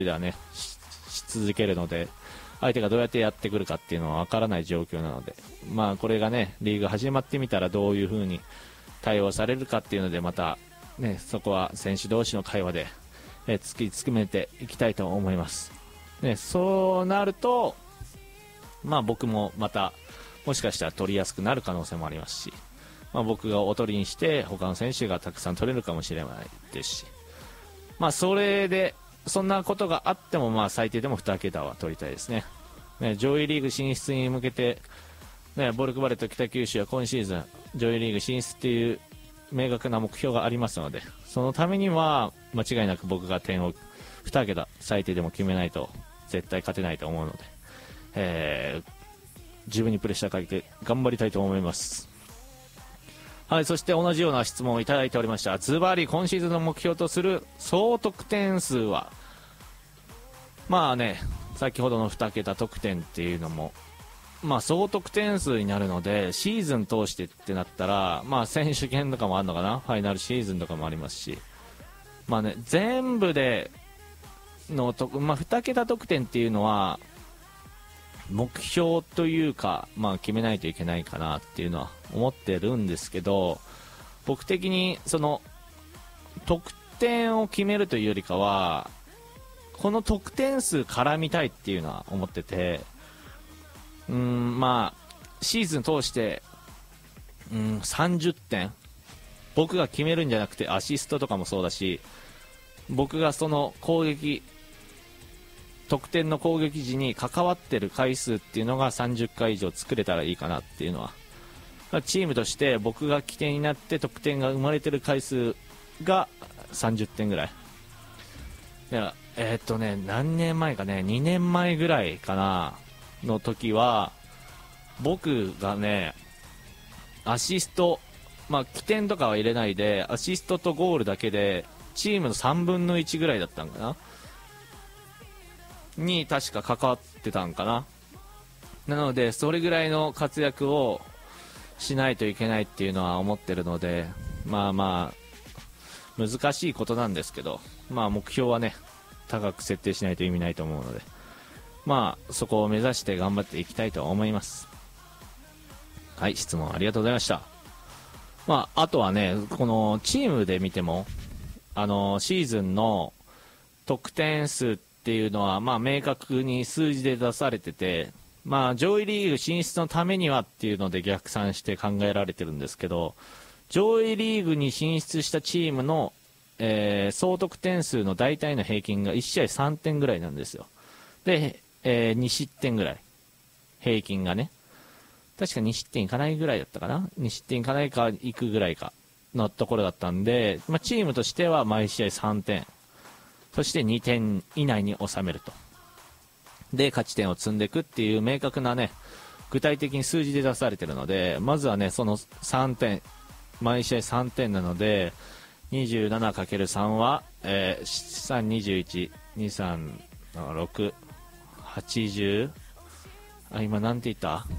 ではね し続けるので、相手がどうやってやってくるかっていうのはわからない状況なので、まあこれがねリーグ始まってみたらどういう風に対応されるかっていうので、またねそこは選手同士の会話で突き詰めていきたいと思います、ね、そうなるとまあ僕もまたもしかしたら取りやすくなる可能性もありますし、まあ、僕がおとりにして他の選手がたくさん取れるかもしれないですし、まあそれでそんなことがあってもまあ最低でも2桁は取りたいですね。上位リーグ進出に向けて、ボルクバレット北九州は今シーズン上位リーグ進出っていう明確な目標がありますので、そのためには間違いなく僕が点を2桁最低でも決めないと絶対勝てないと思うので、自分にプレッシャーかけて頑張りたいと思います。はい、そして同じような質問をいただいておりました。ズバリ今シーズンの目標とする総得点数は、まあね先ほどの2桁得点っていうのもまあ総得点数になるので、シーズン通してってなったらまあ選手権とかもあるのかな、ファイナルシーズンとかもありますし、まあね全部でのまあ2桁得点っていうのは目標というか、まあ決めないといけないかなっていうのは思ってるんですけど、僕的にその得点を決めるというよりかはこの得点数絡みたいっていうのは思ってて、まあシーズン通して30点僕が決めるんじゃなくて、アシストとかもそうだし、僕がその得点の攻撃時に関わってる回数っていうのが30回以上作れたらいいかなっていうのは、チームとして僕が起点になって得点が生まれてる回数が30点ぐらい。いや何年前かね、2年前ぐらいかなの時は僕がねアシスト、まあ起点とかは入れないでアシストとゴールだけでチームの3分の1ぐらいだったんかなに確か関わってたんかな。なのでそれぐらいの活躍をしないといけないっていうのは思ってるので、まあまあ難しいことなんですけど、まあ目標はね高く設定しないと意味ないと思うので、まあそこを目指して頑張っていきたいと思います。はい、質問ありがとうございました。まああとはねこのチームで見てもシーズンの得点数っていうのはまあ明確に数字で出されてて、まあ上位リーグ進出のためにはっていうので逆算して考えられてるんですけど、上位リーグに進出したチームの、総得点数の大体の平均が1試合3点ぐらいなんですよ。で、2失点ぐらい平均がね、確か2失点いかないぐらいだったかな、2失点いかないかいくぐらいかのところだったんで、まあ、チームとしては毎試合3点、そして2点以内に収めると、で勝ち点を積んでいくっていう明確なね具体的に数字で出されているので、まずはねその3点、毎試合3点なので 27×3 は、321、236、80、今なんて言った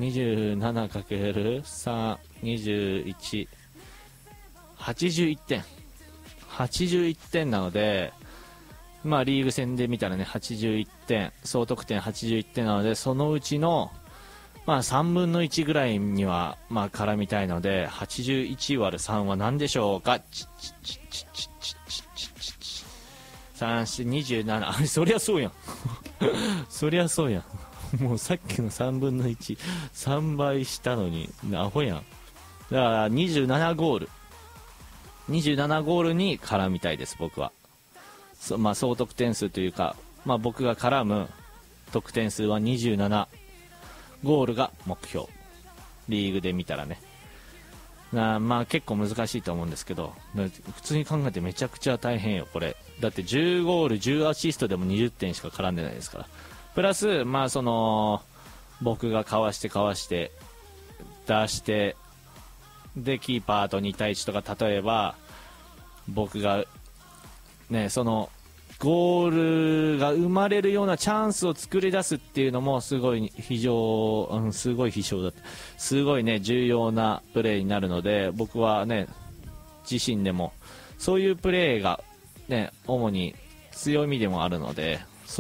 27×3、21、81点、81点なので、まあリーグ戦で見たらね81点、総得点81点なので、そのうちのまあ3分の1ぐらいにはまあ絡みたいので、81割る3は何でしょうか。327、あれそりゃそうやんそりゃそうやんもうさっきの3分の1、3倍したのにアホやん。だから27ゴール、27ゴールに絡みたいです僕は。まあ総得点数というか、まあ僕が絡む得点数は27ゴールが目標、リーグで見たらね。まあ結構難しいと思うんですけど、普通に考えてめちゃくちゃ大変よこれ。だって10ゴール10アシストでも20点しか絡んでないですから。プラスまあその僕がかわして出してでキーパーと2対1とか、例えば僕がねそのゴールが生まれるようなチャンスを作り出すっていうのもすごいね重要なプレーになるので、僕はね自身でもそういうプレーがね主に強みでもあるので、